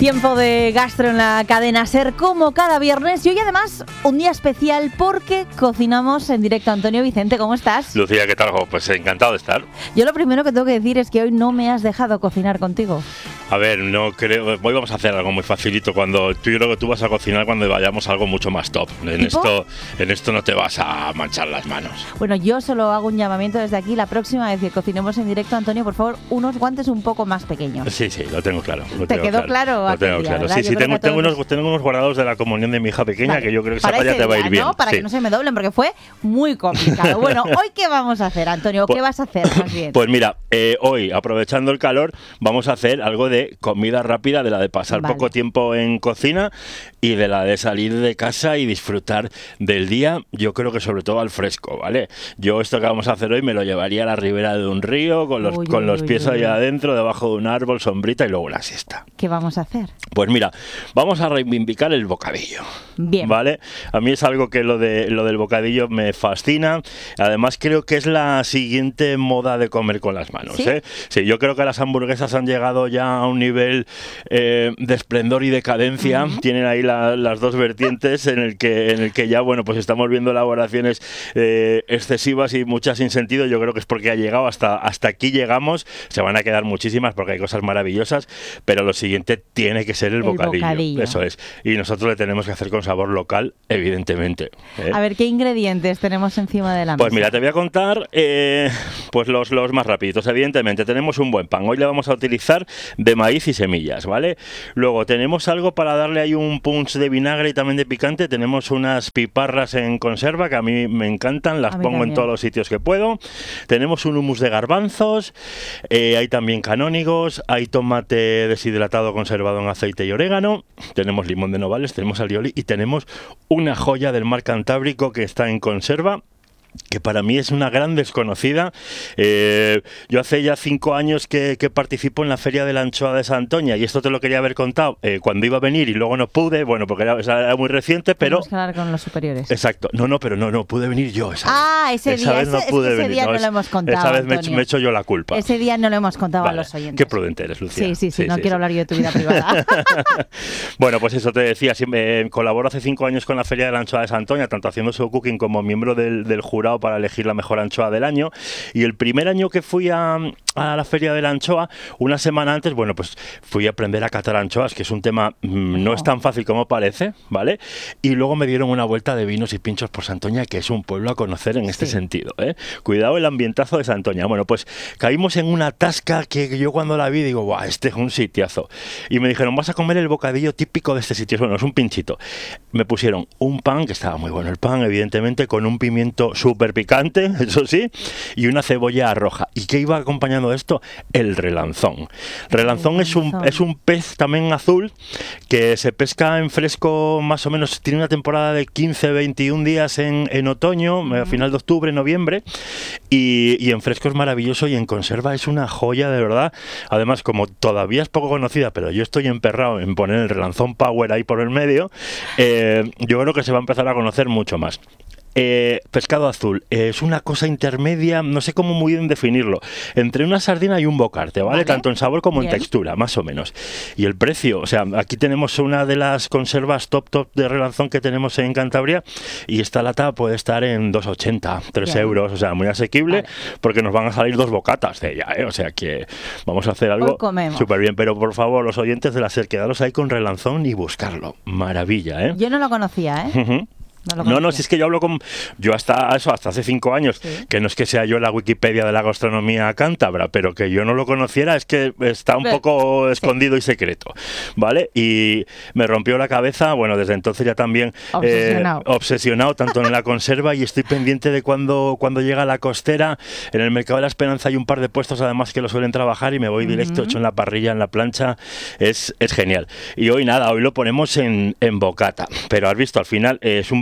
Tiempo de gastro en la cadena SER como cada viernes y hoy además un día especial porque cocinamos en directo. Antonio Vicente, ¿cómo estás? Lucía, ¿qué tal? Pues encantado de estar. Yo lo primero que tengo que decir es que hoy no me has dejado cocinar contigo. A ver, no creo. Hoy vamos a hacer algo muy facilito. Yo creo que tú vas a cocinar cuando vayamos a algo mucho más top. En esto no te vas a manchar las manos. Bueno, yo solo hago un llamamiento desde aquí. La próxima vez que cocinemos en directo, Antonio, por favor, unos guantes un poco más pequeños. Sí, lo tengo claro. ¿Te quedó claro? Lo tengo claro. Sí, tengo unos guardados de la comunión de mi hija pequeña, vale, que yo creo que esa falla te va a ir bien. ¿No? Para que no se me doblen, porque fue muy complicado. Bueno, ¿hoy qué vamos a hacer, Antonio? ¿Qué vas a hacer más bien? Pues mira, hoy, aprovechando el calor, vamos a hacer algo de comida rápida, de la de pasar poco tiempo en cocina y de la de salir de casa y disfrutar del día, yo creo que sobre todo al fresco, ¿vale? Yo esto que vamos a hacer hoy me lo llevaría a la ribera de un río, con los pies allá adentro, debajo de un árbol, sombrita y luego una siesta. ¿Qué vamos a hacer? Pues mira, vamos a reivindicar el bocadillo. Bien. ¿Vale? A mí es algo que lo del bocadillo me fascina. Además creo que es la siguiente moda de comer con las manos. ¿Sí? Sí, yo creo que las hamburguesas han llegado ya a un nivel de esplendor y decadencia. Tienen ahí las dos vertientes en el que ya, bueno, pues estamos viendo elaboraciones excesivas y muchas sin sentido. Yo creo que es porque ha llegado hasta aquí llegamos. Se van a quedar muchísimas porque hay cosas maravillosas, pero lo siguiente tiene que ser el bocadillo. Eso es. Y nosotros le tenemos que hacer con sabor local, evidentemente. A ver, ¿qué ingredientes tenemos encima de la mesa? Pues mira, te voy a contar pues los más rapiditos. Evidentemente tenemos un buen pan. Hoy le vamos a utilizar de maíz y semillas, ¿vale? Luego tenemos algo para darle ahí un punch de vinagre y también de picante. Tenemos unas piparras en conserva que a mí me encantan, las pongo en todos los sitios que puedo. Tenemos un hummus de garbanzos, hay también canónigos, hay tomate deshidratado conservado en aceite y orégano, tenemos limón de Novales, tenemos alioli y tenemos una joya del mar Cantábrico que está en conserva, que para mí es una gran desconocida. Yo hace ya 5 años que participo en la Feria de la Anchoa de Santoña y esto te lo quería haber contado cuando iba a venir y luego no pude, bueno, porque era muy reciente, pero... Tenemos que hablar con los superiores. Exacto. Pero no pude venir yo esa vez. Esa vez no pude venir. Ese día no lo hemos contado, esa vez Antonio. me echo yo la culpa. Ese día no lo hemos contado a los oyentes. Qué prudente eres, Lucía. Sí, no quiero hablar yo de tu vida privada. Bueno, pues eso te decía, colaboro hace 5 años con la Feria de la Anchoa de Santoña, tanto haciendo show cooking como miembro del jurado para elegir la mejor anchoa del año, y el primer año que fui a la Feria de la Anchoa, una semana antes, bueno, pues fui a aprender a catar anchoas, que es un tema no es tan fácil como parece, ¿vale? Y luego me dieron una vuelta de vinos y pinchos por Santoña, que es un pueblo a conocer en este sentido, ¿eh? Cuidado el ambientazo de Santoña. Bueno, pues caímos en una tasca que yo cuando la vi digo, ¡guau! Este es un sitiazo. Y me dijeron, vas a comer el bocadillo típico de este sitio. Bueno, es un pinchito. Me pusieron un pan, que estaba muy bueno el pan, evidentemente, con un pimiento súper picante, eso sí, y una cebolla roja. ¿Y qué iba acompañando esto? El relanzón. Relanzón es un pez también azul que se pesca en fresco más o menos, tiene una temporada de 15-21 días en otoño, a final de octubre, noviembre, y en fresco es maravilloso y en conserva es una joya de verdad. Además, como todavía es poco conocida, pero yo estoy emperrado en poner el relanzón Power ahí por el medio, yo creo que se va a empezar a conocer mucho más. Pescado azul es una cosa intermedia, no sé cómo muy bien definirlo, entre una sardina y un bocarte, ¿vale? Tanto en sabor como en textura, más o menos. Y el precio, o sea, aquí tenemos una de las conservas top de relanzón que tenemos en Cantabria y esta lata puede estar en 2,80, 3 euros, o sea, muy asequible, porque nos van a salir 2 bocatas de ella, ¿eh? O sea que vamos a hacer algo súper bien, pero por favor, los oyentes de la SER, quedaros ahí con relanzón y buscarlo, maravilla, ¿eh? Yo no lo conocía, ¿eh? No, si es que yo hablo yo hasta hace 5 años, que no es que sea yo la Wikipedia de la gastronomía cántabra, pero que yo no lo conociera, es que está un poco escondido y secreto, ¿vale? Y me rompió la cabeza, bueno, desde entonces ya también obsesionado tanto en la conserva, y estoy pendiente de cuando llega la costera. En el Mercado de la Esperanza hay un par de puestos además que lo suelen trabajar y me voy directo, hecho en la parrilla, en la plancha, es genial. Y hoy lo ponemos en bocata, pero has visto, al final es un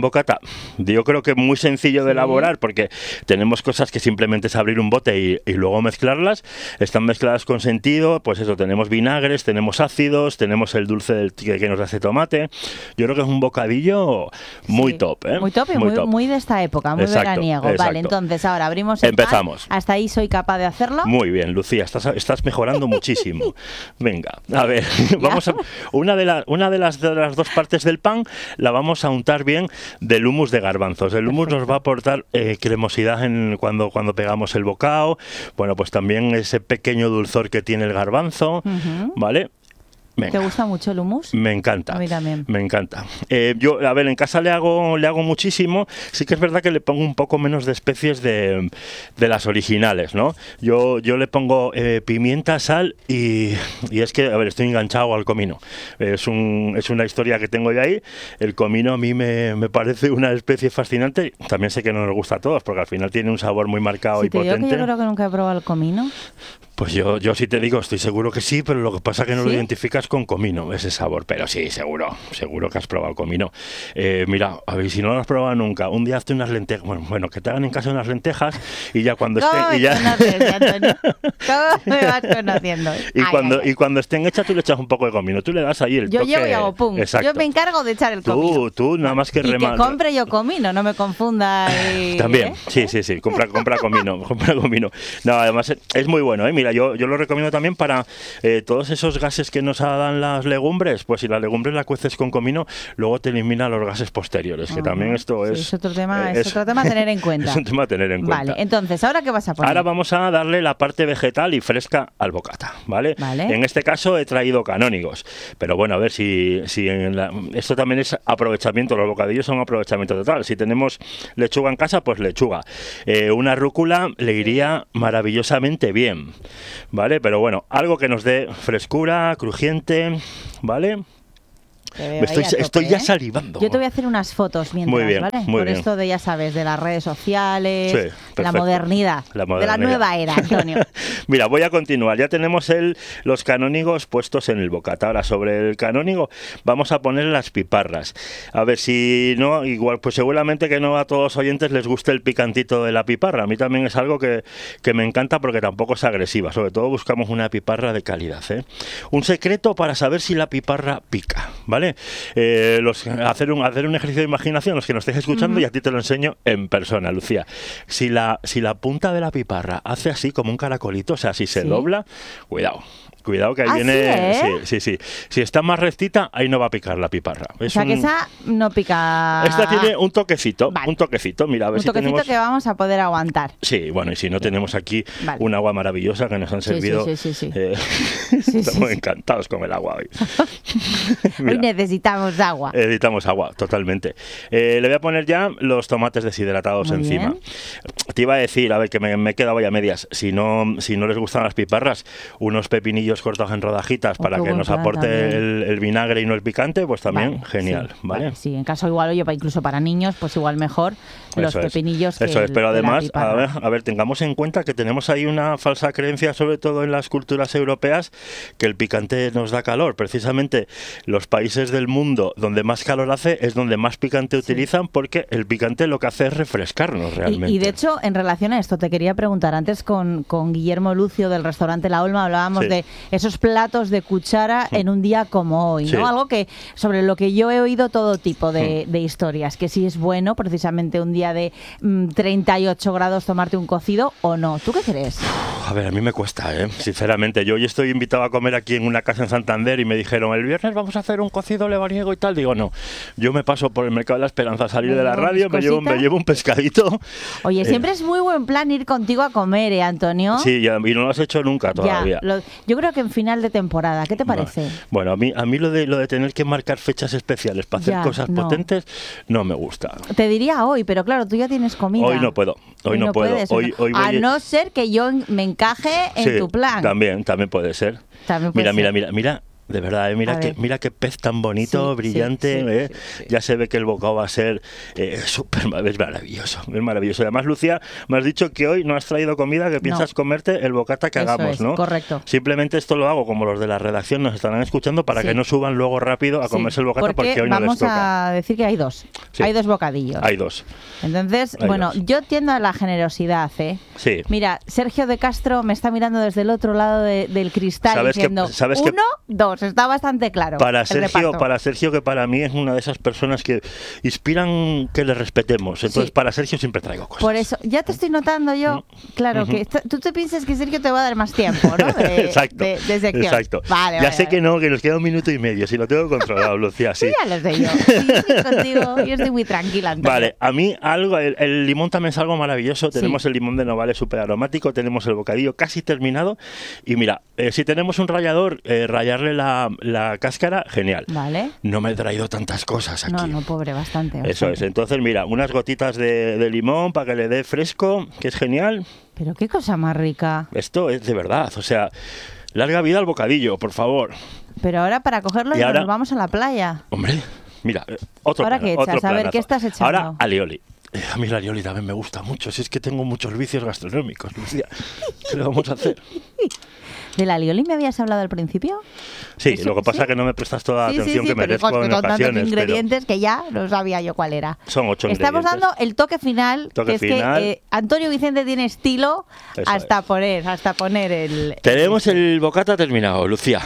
bocata, yo creo que muy sencillo de elaborar, porque tenemos cosas que simplemente es abrir un bote y luego mezclarlas. Están mezcladas con sentido, pues eso, tenemos vinagres, tenemos ácidos, tenemos el dulce que nos hace tomate. Yo creo que es un bocadillo muy top, ¿eh? Muy top y muy de esta época, muy veraniego. Exacto. Vale, entonces ahora abrimos el Empezamos. pan. ¿Hasta ahí soy capaz de hacerlo? Muy bien, Lucía, estás mejorando muchísimo. Venga, a ver, vamos a, una de las dos partes del pan la vamos a untar bien del hummus de garbanzos. El hummus nos va a aportar cremosidad cuando pegamos el bocado. Bueno, pues también ese pequeño dulzor que tiene el garbanzo, ¿vale? Venga. ¿Te gusta mucho el hummus? Me encanta. A mí también. Me encanta. Yo, a ver, en casa le hago muchísimo. Sí que es verdad que le pongo un poco menos de especies de las originales, ¿no? Yo le pongo pimienta, sal y es que, a ver, estoy enganchado al comino. Es una historia que tengo de ahí. El comino a mí me parece una especie fascinante. También sé que no nos gusta a todos, porque al final tiene un sabor muy marcado y potente. Digo que yo creo que nunca he probado el comino. Pues yo sí te digo, estoy seguro que sí, pero lo que pasa es que no lo identificas con comino, ese sabor. Pero sí, seguro que has probado comino. Mira, a ver, si no lo has probado nunca, un día hazte unas lentejas, bueno, que te hagan en casa unas lentejas y ya cuando estén... ¿Cómo me vas conociendo? Y cuando estén hechas tú le echas un poco de comino, tú le das ahí el toque... Yo llevo y hago pum. Exacto. Yo me encargo de echar el comino. Tú nada más que que compre yo comino, no me confunda. También, sí, compra comino, compra comino. No, además es muy bueno, mira, yo lo recomiendo también para todos esos gases que nos dan las legumbres, pues si la legumbre la cueces con comino, luego te elimina los gases posteriores, que también esto es otro tema, es otro tema a tener en cuenta. Es un tema a tener en cuenta. Vale, entonces, ¿ahora qué vas a poner? Ahora vamos a darle la parte vegetal y fresca al bocata, ¿vale? En este caso he traído canónigos, pero bueno, a ver si esto también es aprovechamiento, los bocadillos son aprovechamiento total. Si tenemos lechuga en casa, pues lechuga. Una rúcula le iría maravillosamente bien, ¿vale? Pero bueno, algo que nos dé frescura, crujiente, ¿ale? Estoy ya salivando. Yo te voy a hacer unas fotos mientras, muy bien, ¿vale? Muy Por bien. esto de, ya sabes, de las redes sociales, la modernidad, de la nueva era, Antonio. Mira, voy a continuar. Ya tenemos los canónigos puestos en el bocata. Ahora, sobre el canónigo, vamos a poner las piparras. A ver si no, igual, pues seguramente que no a todos los oyentes les guste el picantito de la piparra. A mí también es algo que me encanta porque tampoco es agresiva. Sobre todo buscamos una piparra de calidad, ¿eh? Un secreto para saber si la piparra pica, ¿vale? Hacer un ejercicio de imaginación, los que nos estéis escuchando, y a ti te lo enseño en persona, Lucía. Si la punta de la piparra hace así como un caracolito, o sea, si se dobla, cuidado que ahí viene... ¿Sí? Sí. Si está más rectita, ahí no va a picar la piparra. O sea, que esa no pica... Esta tiene un toquecito, mira, a ver si tenemos... que vamos a poder aguantar. Sí, bueno, y si no tenemos aquí un agua maravillosa que nos han servido. Sí. Estamos encantados con el agua hoy. Hoy necesitamos agua. Necesitamos agua, totalmente. Le voy a poner ya los tomates deshidratados muy encima. Bien. Te iba a decir, a ver, que me he quedado ya a medias. Si no les gustan las piparras, unos pepinillos cortados en rodajitas para que nos aporte el vinagre y no el picante, pues también genial, ¿vale? Sí, en caso igual, oye, incluso para niños, pues igual mejor los pepinillos que Eso es, pero además, a ver, tengamos en cuenta que tenemos ahí una falsa creencia, sobre todo en las culturas europeas, que el picante nos da calor. Precisamente los países del mundo donde más calor hace es donde más picante utilizan, porque el picante lo que hace es refrescarnos realmente. Y de hecho, en relación a esto, te quería preguntar, antes con Guillermo Lucio del restaurante La Olma hablábamos de esos platos de cuchara en un día como hoy, ¿no? Algo que sobre lo que yo he oído todo tipo de historias, que si es bueno precisamente un día de 38 grados tomarte un cocido o no. ¿Tú qué crees? A ver, a mí me cuesta, sinceramente. Yo hoy estoy invitado a comer aquí en una casa en Santander y me dijeron, el viernes vamos a hacer un cocido lebaniego y tal. Digo, no, yo me paso por el Mercado de la Esperanza a salir de la radio, me llevo un pescadito. Oye, siempre es muy buen plan ir contigo a comer, Antonio. Sí, y no lo has hecho nunca todavía. Yo creo que en final de temporada, ¿qué te parece? Bueno, a mí lo de tener que marcar fechas especiales para hacer cosas potentes no me gusta. Te diría hoy, pero claro, tú ya tienes comida. Hoy no puedo. Hoy no puedo. Hoy a no ser que yo me encaje en tu plan. También puede ser. Mira. De verdad, mira qué pez tan bonito, brillante. Sí. Ya se ve que el bocado va a ser súper, es maravilloso, es maravilloso. Además, Lucía, me has dicho que hoy no has traído comida, que piensas comerte el bocata que hagamos, ¿no? Correcto. Simplemente esto lo hago como los de la redacción nos estarán escuchando para que no suban luego rápido a comerse el bocata porque hoy no les toca. Vamos a decir que hay dos. Sí. Hay dos bocadillos. Hay dos. Entonces, yo tiendo a la generosidad, ¿eh? Sí. Mira, Sergio de Castro me está mirando desde el otro lado del cristal diciendo, uno, dos, está bastante claro. Para Sergio, que para mí es una de esas personas que inspiran que le respetemos. Entonces, para Sergio siempre traigo cosas. Por eso, ya te estoy notando yo, claro, que tú te piensas que Sergio te va a dar más tiempo, ¿no? Exacto. De sección. Exacto. Vale, sé que no, que nos queda 1 minuto y medio, si lo tengo controlado, Lucía, sí. Ya lo sé yo. Sí, contigo, yo estoy muy tranquila. Antonio. Vale, a mí el limón también es algo maravilloso. Tenemos el limón de Novales súper aromático, tenemos el bocadillo casi terminado. Y mira, si tenemos un rallador, rallarle la cáscara, genial. Vale. No me he traído tantas cosas aquí. No, pobre, bastante. Eso es. Entonces, mira, unas gotitas de limón para que le dé fresco, que es genial. Pero qué cosa más rica. Esto es de verdad, o sea, larga vida al bocadillo, por favor. Pero ahora para cogerlo nos vamos a la playa. Hombre, mira, otro ¿Ahora qué echas? A ver, ¿qué estás echando? Ahora, alioli. A mí el alioli también me gusta mucho. Si es que tengo muchos vicios gastronómicos, Lucía. ¿Qué le vamos a hacer? ¿Del alioli me habías hablado al principio? Sí, lo que pasa es que no me prestas toda la atención que merezco en ocasiones. Tantos ingredientes que ya no sabía yo cuál era. Son 8 ingredientes. Estamos dando el toque final, que Antonio Vicente tiene estilo hasta poner el... Tenemos el bocata terminado, Lucía.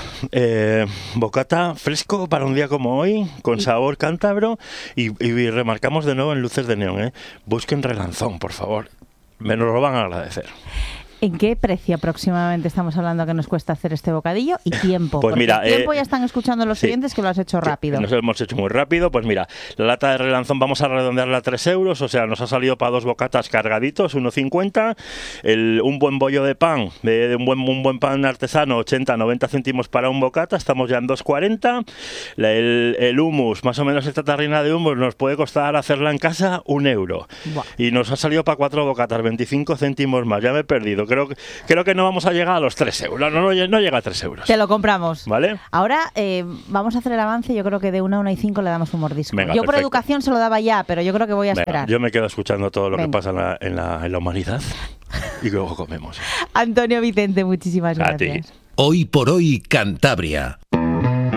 Bocata fresco para un día como hoy, con sabor cántabro y remarcamos de nuevo en luces de neón. Busquen Relanzón, por favor. Me lo van a agradecer. ¿En qué precio aproximadamente estamos hablando que nos cuesta hacer este bocadillo? Y tiempo. Pues mira, tiempo ya están escuchando los clientes que lo has hecho rápido. Nos hemos hecho muy rápido. Pues mira, la lata de Relanzón vamos a redondearla a 3 euros. O sea, nos ha salido para 2 bocatas cargaditos, 1,50. Un buen bollo de pan, un buen pan artesano, 80-90 céntimos para un bocata. Estamos ya en 2,40. El hummus, más o menos esta tarrina de hummus nos puede costar hacerla en casa 1 euro. Buah. Y nos ha salido para 4 bocatas, 25 céntimos más. Ya me he perdido. Creo que no vamos a llegar a los 3 euros. No llega a 3 euros. Te lo compramos. ¿Vale? Ahora vamos a hacer el avance. Yo creo que de 1 a 1 y 5 le damos un mordisco. Venga, yo perfecto. Por educación se lo daba ya, pero yo creo que voy a esperar. Yo me quedo escuchando todo lo que pasa en la humanidad y luego comemos. Antonio Vicente, muchísimas gracias. A ti. Hoy por hoy, Cantabria.